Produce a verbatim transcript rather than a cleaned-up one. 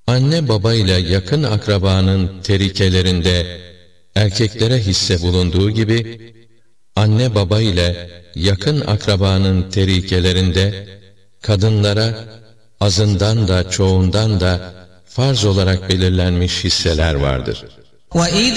Anne baba ile yakın akrabanın terikelerinde erkeklere hisse bulunduğu gibi, anne baba ile yakın akrabanın terikelerinde kadınlara azından da çoğundan da farz olarak belirlenmiş hisseler vardır.